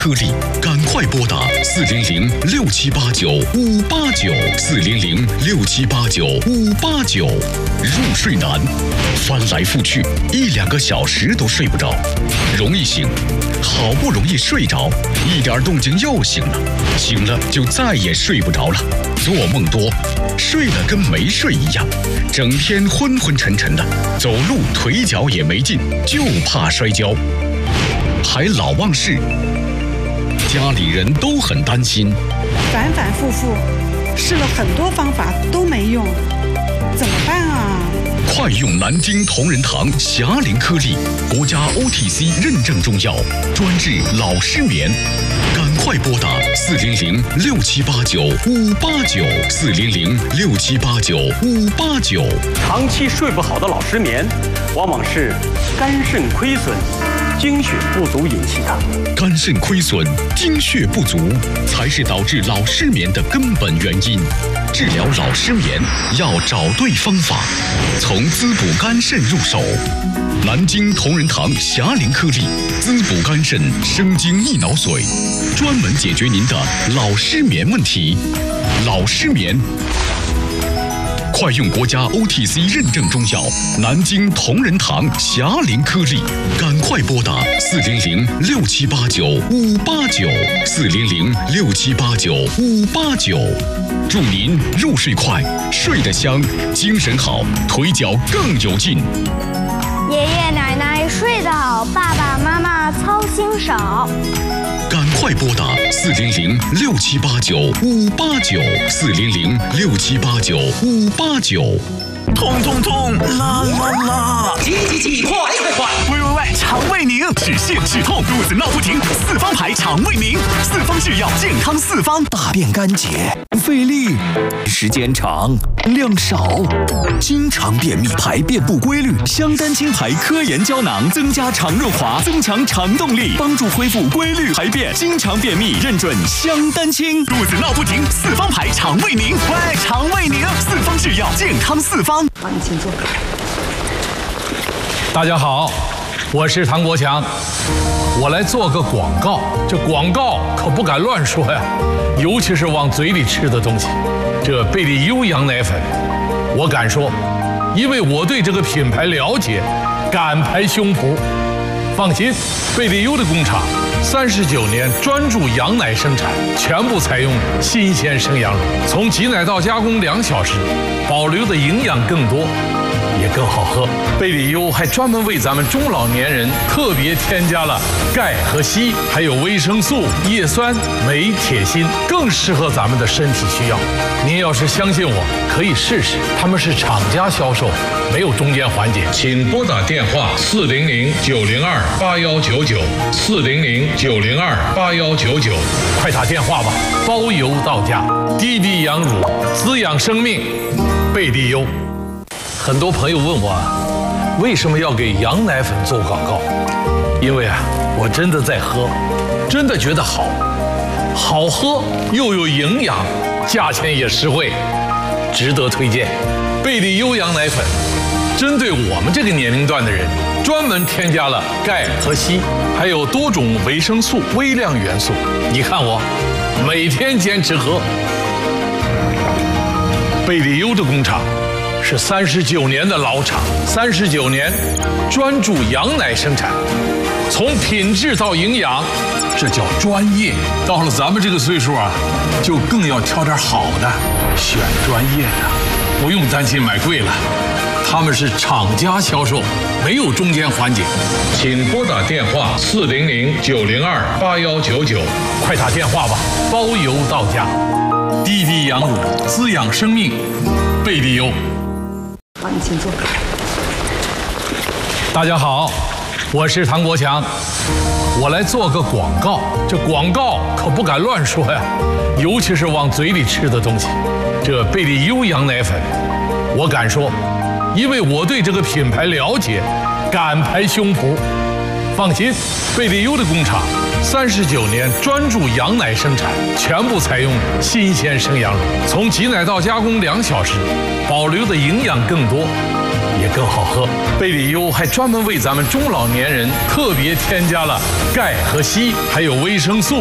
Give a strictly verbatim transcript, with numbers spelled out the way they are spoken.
颗粒，赶快拨打四零零六七八九五八九四零零六七八九五八九。入睡难，翻来覆去一两个小时都睡不着，容易醒，好不容易睡着，一点动静又醒了，醒了就再也睡不着了，做梦多，睡了跟没睡一样，整天昏昏沉沉的，走路腿脚也没劲，就怕摔跤，还老忘事。家里人都很担心， 反反复复试了很多方法都没用，怎么办啊？ 快用南京同仁堂霞灵颗粒，国家 O T C 认证中药，专治老失眠。赶快拨打四零零六七八九五八九四零零六七八九五八九。 长期睡不好的老失眠，往往是肝肾亏损、精血不足引起的。 肝肾亏损、精血不足才是导致老失眠的根本原因。治疗老失眠要找对方法，从滋补肝肾入手。南京同仁堂霞灵颗粒，滋补肝肾，生津益脑髓，专门解决您的老失眠问题。老失眠，快用国家 O T C 认证中药南京同仁堂霞灵颗粒，赶快拨打四零零六七八九五八九四零零六七八九五八九。祝您入睡快，睡得香，精神好，腿脚更有劲。 爷爷奶奶睡得好，爸爸妈妈操心少。 赶快拨打四零零六七八九五八九四零零六七八九五八九。 痛痛痛，啦啦啦！ 急急急，快快快！ 喂喂喂，肠胃宁，止泻止痛，肚子闹不停，四方牌肠胃宁，四方制药，健康四方。 大便干结，费力，时间长，量少，经常便秘，排便不规律。香丹青牌科研胶囊增加肠润滑，增强肠动力，帮助恢复规律排便。经常便秘，认准香丹青。 肚子闹不停，四方牌肠胃宁，喂，肠胃宁，四方制药，健康四方。 好，你请坐。 大家好，我是唐国强，我来做个广告。这广告可不敢乱说呀，尤其是往嘴里吃的东西。这贝利优羊奶粉，我敢说，因为我对这个品牌了解，敢拍胸脯。放心，贝利优的工厂三十九年专注羊奶生产，全部采用新鲜生羊乳，从挤奶到加工两小时，保留的营养更多，也更好喝。贝利优还专门为咱们中老年人特别添加了钙和硒，还有维生素、叶酸、镁、铁、锌，更适合咱们的身体需要。您要是相信我，可以试试。他们是厂家销售，没有中间环节。请拨打电话四零零九零二八幺九九四零零九零二八幺九九，快打电话吧，包邮到家。滴滴羊乳，滋养生命，贝利优。很多朋友问我，为什么要给羊奶粉做广告？因为啊，我真的在喝，真的觉得好，好喝又有营养，价钱也实惠，值得推荐。贝利优羊奶粉，针对我们这个年龄段的人，专门添加了钙和硒，还有多种维生素、微量元素。你看我，每天坚持喝。贝利优的工厂是三十九年的老厂，三十九年专注羊奶生产，从品质到营养，这叫专业。到了咱们这个岁数啊，就更要挑点好的，选专业的，不用担心买贵了。他们是厂家销售，没有中间环节。请拨打电话四零零九零二八幺九九，快打电话吧，包邮到家。滴滴羊乳，滋养生命，贝利优。 好，你请坐。 大家好，我是唐国强，我来做个广告。这广告可不敢乱说呀，尤其是往嘴里吃的东西。这贝利优羊奶粉，我敢说，因为我对这个品牌了解，敢拍胸脯。放心，贝利优的工厂三十九年专注羊奶生产，全部采用新鲜生羊乳，从挤奶到加工两小时，保留的营养更多， 也更好喝。贝里优还专门为咱们中老年人特别添加了钙和硒，还有维生素。